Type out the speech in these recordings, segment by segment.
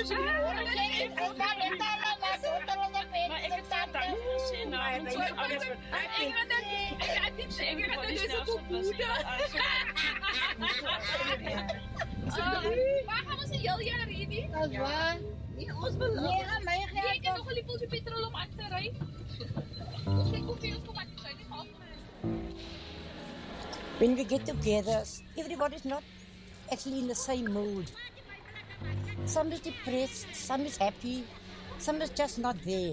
Maar ik het vaak zin aan. Ik had niet zeker dat deze computer. Waar gaan we ze heel jaar rijden? Dat is waar. In ons belang. Nee, mijn Ik heb geld. nog een liepeltje petrol om aan te rijden. Dus ik hoef veel te maken. Ik zijn niet half. When we get together, everybody's not actually in the same mood. Some is depressed, some is happy, some is just not there.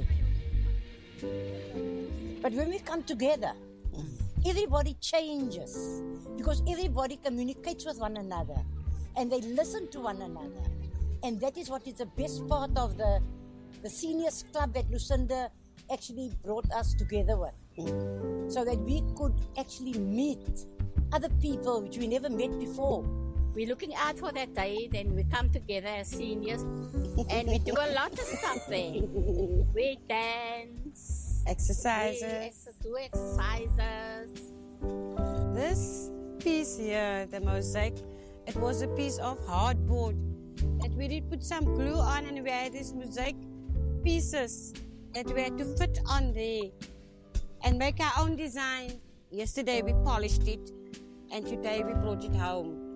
But when we come together, everybody changes because everybody communicates with one another and they listen to one another. And that is what is the best part of the seniors club that Lucinda actually brought us together with. So that we could actually meet other people which we never met before. We're looking out for that day, then we come together as seniors and we do a lot of stuff there. We dance, Exercises. we do exercises. This piece here, the mosaic, it was a piece of hardboard that we did put some glue on, and we had these mosaic pieces that we had to fit on there and make our own design. Yesterday we polished it and today we brought it home.